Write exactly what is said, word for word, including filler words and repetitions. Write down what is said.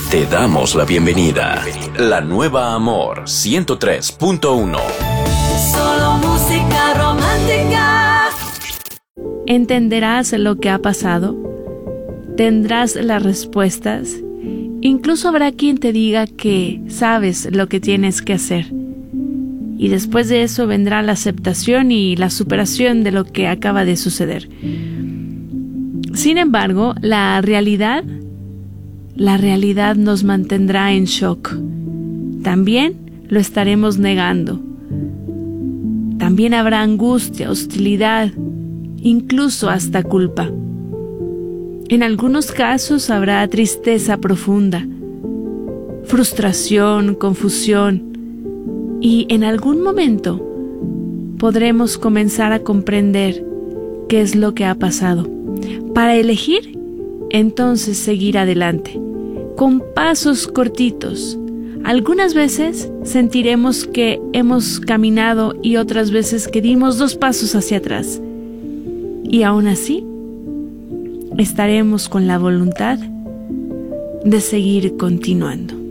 Te damos la bienvenida. La nueva Amor ciento tres punto uno. Solo música romántica. Entenderás lo que ha pasado. Tendrás las respuestas. Incluso habrá quien te diga que sabes lo que tienes que hacer. Y después de eso vendrá la aceptación y la superación de lo que acaba de suceder. Sin embargo, la realidad, la realidad nos mantendrá en shock. También lo estaremos negando. También habrá angustia, hostilidad, incluso hasta culpa. En algunos casos habrá tristeza profunda, frustración, confusión, y en algún momento podremos comenzar a comprender qué es lo que ha pasado. Para elegir, entonces seguir adelante, con pasos cortitos. Algunas veces sentiremos que hemos caminado y otras veces que dimos dos pasos hacia atrás. Y aún así, estaremos con la voluntad de seguir continuando.